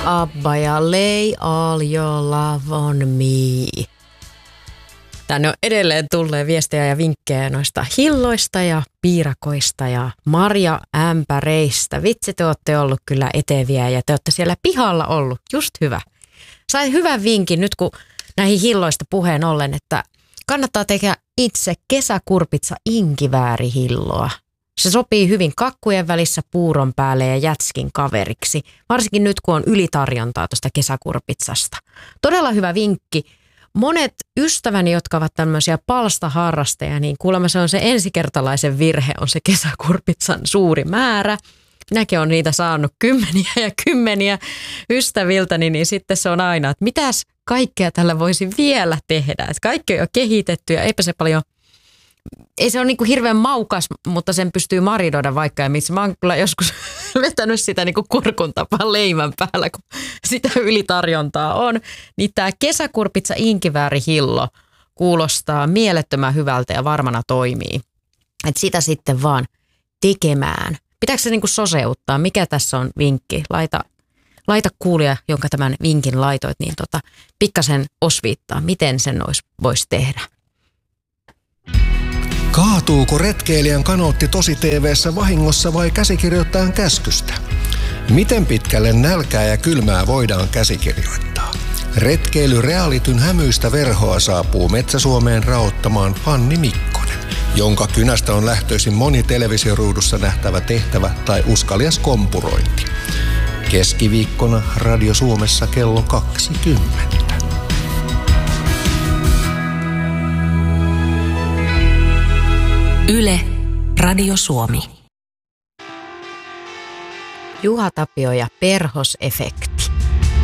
ABBA ja Lay All Your Love on Me. Tänne on edelleen tulleen viestejä ja vinkkejä noista hilloista ja piirakoista ja marjaämpäreistä. Vitsi, te olette ollut kyllä eteviä ja te olette siellä pihalla ollut. Just hyvä. Sain hyvän vinkin nyt, kun näihin hilloista puheen ollen, että kannattaa tehdä itse kesäkurpitsa inkiväärihilloa. Se sopii hyvin kakkujen välissä puuron päälle ja jätskin kaveriksi, varsinkin nyt kun on ylitarjontaa tuosta kesäkurpitsasta. Todella hyvä vinkki. Monet ystäväni, jotka ovat tämmöisiä palstaharrasteja, niin kuulemma se on se ensikertalaisen virhe, on se kesäkurpitsan suuri määrä. Minäkin olen niitä saanut kymmeniä ja kymmeniä ystäviltäni, niin sitten se on aina, että mitäs kaikkea tällä voisi vielä tehdä. Että kaikki on jo kehitetty ja eipä se paljon, ei se ole niin kuin hirveän maukas, mutta sen pystyy marinoida vaikka ja missä. Mä oon kyllä joskus vetänyt sitä niin kuin kurkun tapaan leivän päällä, kun sitä ylitarjontaa on. Niin tämä kesäkurpitsa inkiväärihillo kuulostaa mielettömän hyvältä ja varmana toimii. Että sitä sitten vaan tekemään. Pitääkö se niin kuin soseuttaa? Mikä tässä on vinkki? Laita kuulija, jonka tämän vinkin laitoit, niin pikkasen osviittaa, miten sen voisi tehdä. Kaatuuko retkeilijän kanootti tosi TV:ssä vahingossa vai käsikirjoittajan käskystä? Miten pitkälle nälkää ja kylmää voidaan käsikirjoittaa? Retkeily-realityn hämyistä verhoa saapuu Metsä-Suomeen raottamaan Fanni Mikkonen, jonka kynästä on lähtöisin moni televisioruudussa nähtävä tehtävä tai uskalias kompurointi. Keskiviikkona Radio Suomessa kello 20. Yle, Radio Suomi. Juha Tapio ja Perhosefekti.